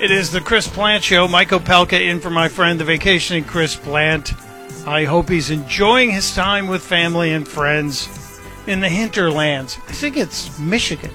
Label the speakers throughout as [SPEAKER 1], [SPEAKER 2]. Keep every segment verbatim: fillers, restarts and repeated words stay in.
[SPEAKER 1] It is the Chris Plant Show. Mike Opelka in for my friend, the vacationing Chris Plant. I hope he's enjoying his time with family and friends in the hinterlands. I think it's Michigan.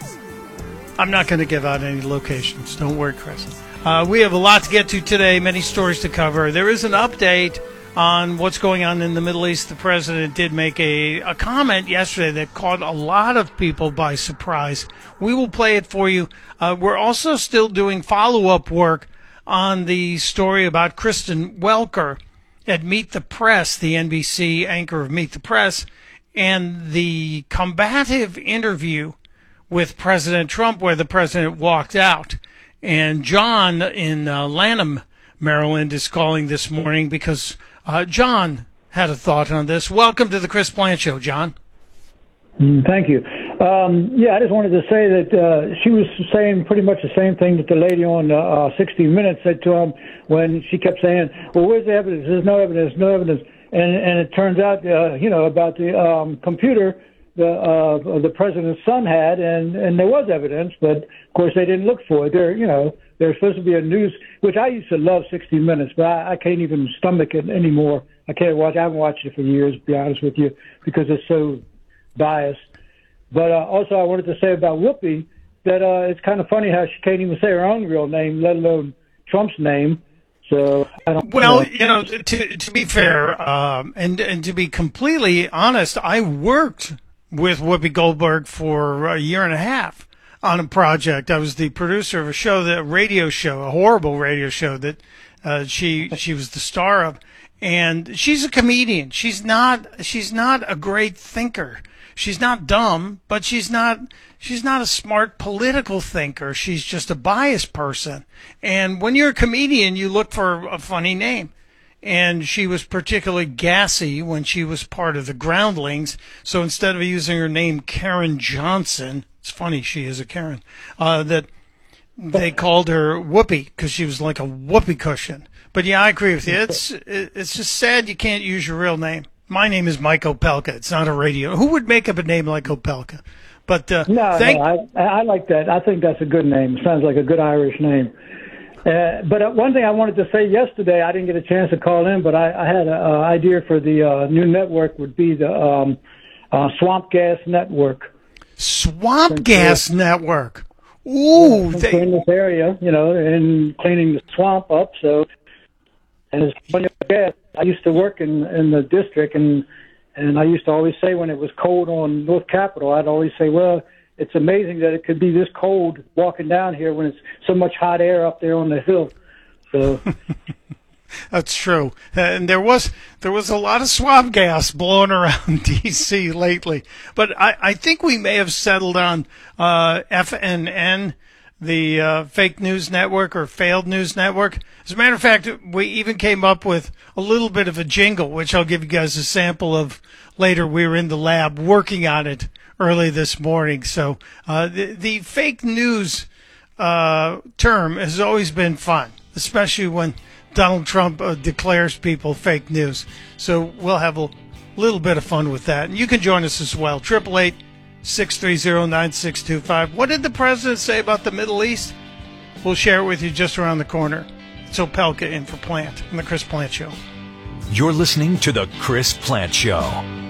[SPEAKER 1] I'm not going to give out any locations. Don't worry, Chris. Uh, we have a lot to get to today, many stories to cover. There is an update on what's going on in the Middle East. The president did make a, a comment yesterday that caught a lot of people by surprise. We will play it for you. Uh, we're also still doing follow-up work on the story about Kristen Welker at Meet the Press, the N B C anchor of Meet the Press, and the combative interview with President Trump where the president walked out. And John in uh, Lanham, Maryland, is calling this morning because uh, John had a thought on this. Welcome to the Chris Plant Show, John.
[SPEAKER 2] Mm, thank you. Um, yeah, I just wanted to say that uh, she was saying pretty much the same thing that the lady on uh, sixty minutes said to him when she kept saying, well, where's the evidence? There's no evidence, no evidence. And, and it turns out, uh, you know, about the um, computer the uh, the president's son had, and, and there was evidence, but of course they didn't look for it. There, you know, there's supposed to be a news, which I used to love sixty minutes, but I, I can't even stomach it anymore. I can't watch. I haven't watched it for years, to be honest with you, because it's so biased. But uh, also, I wanted to say about Whoopi that uh, it's kind of funny how she can't even say her own real name, let alone Trump's name. So I don't.
[SPEAKER 1] Well,
[SPEAKER 2] know.
[SPEAKER 1] you know, to to be fair, um, and and to be completely honest, I worked with Whoopi Goldberg for a year and a half on a project. I was the producer of a show, that radio show, a horrible radio show that uh, she she was the star of. And she's a comedian. She's not she's not a great thinker. She's not dumb, but she's not she's not a smart political thinker. She's just a biased person. And when you're a comedian, you look for a funny name. And she was particularly gassy when she was part of the Groundlings. So instead of using her name Karen Johnson, it's funny, she is a Karen, uh, that they called her Whoopi because she was like a whoopee cushion. But yeah, I agree with you. It's it's just sad you can't use your real name. My name is Mike Opelka. It's not a radio. Who would make up a name like Opelka? But uh,
[SPEAKER 2] no,
[SPEAKER 1] thank-
[SPEAKER 2] no I, I like that. I think that's a good name. It sounds like a good Irish name. Uh, but uh, one thing I wanted to say yesterday, I didn't get a chance to call in, but I, I had an uh, idea for the uh, new network would be the um, uh, Swamp Gas Network.
[SPEAKER 1] Swamp
[SPEAKER 2] Since,
[SPEAKER 1] Gas
[SPEAKER 2] uh,
[SPEAKER 1] Network. Ooh,
[SPEAKER 2] they, in this area, you know, and cleaning the swamp up. So, and it's plenty of gas. I used to work in in the district, and and I used to always say when it was cold on North Capitol, I'd always say, well, it's amazing that it could be this cold walking down here when it's so much hot air up there on the hill. So
[SPEAKER 1] that's true. And there was there was a lot of swamp gas blowing around D C lately. But I, I think we may have settled on uh, F N N, the uh, fake news network or failed news network. As a matter of fact, we even came up with a little bit of a jingle, which I'll give you guys a sample of later. We were in the lab working on it early this morning. So uh, the, the fake news uh, term has always been fun, especially when Donald Trump uh, declares people fake news. So we'll have a little bit of fun with that. And you can join us as well. eight eight eight, six three zero, nine six two five. What did the president say about the Middle East? We'll share it with you just around the corner. It's Opelka in for Plant on the Chris Plant Show.
[SPEAKER 3] You're listening to the Chris Plant Show.